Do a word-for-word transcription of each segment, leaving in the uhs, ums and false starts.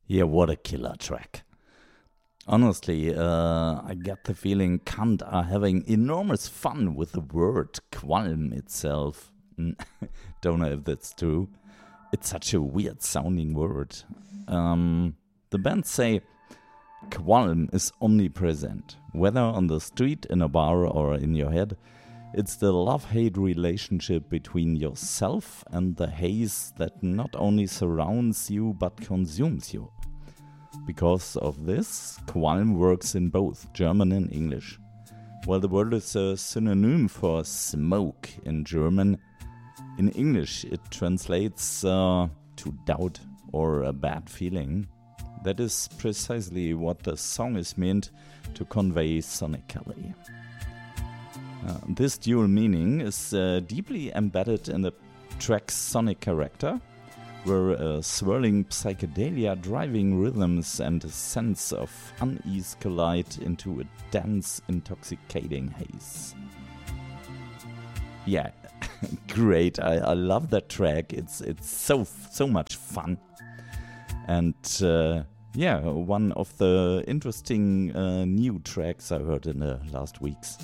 Yeah, what a killer track. Honestly, uh, I get the feeling Kant are having enormous fun with the word Qualm itself. Don't know if that's true. It's such a weird sounding word. Um, the band say Qualm is omnipresent, whether on the street, in a bar, or in your head. It's the love-hate relationship between yourself and the haze that not only surrounds you but consumes you. Because of this, Qualm works in both German and English. While the word is a synonym for smoke in German, in English it translates uh, to doubt or a bad feeling. That is precisely what the song is meant to convey sonically. Uh, this dual meaning is uh, deeply embedded in the track's sonic character, where uh, swirling psychedelia, driving rhythms, and a sense of unease collide into a dense, intoxicating haze. Yeah, great! I, I love that track. It's it's so so much fun, and uh, yeah, one of the interesting uh, new tracks I heard in the last weeks.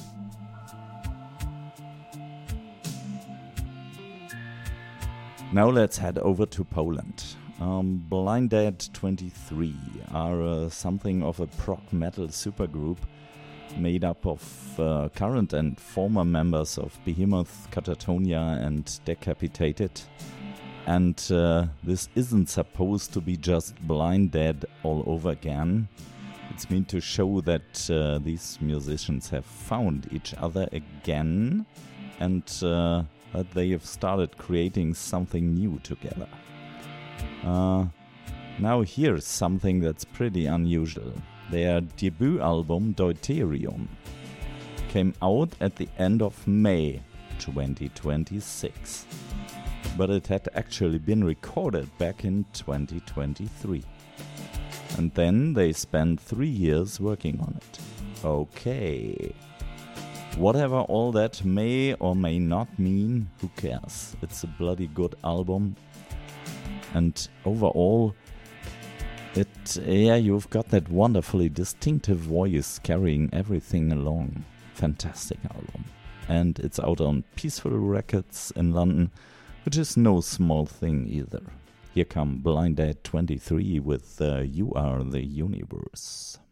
Now let's head over to Poland. Um, Blind Dead twenty-three are uh, something of a prog metal supergroup made up of uh, current and former members of Behemoth, Catatonia and Decapitated. And uh, this isn't supposed to be just Blind Dead all over again. It's meant to show that uh, these musicians have found each other again and uh, that they have started creating something new together. Uh, now here's something that's pretty unusual. Their debut album, Deuterium, came out at the end of May twenty twenty-six. But it had actually been recorded back in twenty twenty-three. And then they spent three years working on it. Okay. Whatever all that may or may not mean, who cares? It's a bloody good album. And overall, it yeah, you've got that wonderfully distinctive voice carrying everything along. Fantastic album. And it's out on Peaceful Records in London, which is no small thing either. Here come Blind Dead twenty-three with uh, You Are the Universe.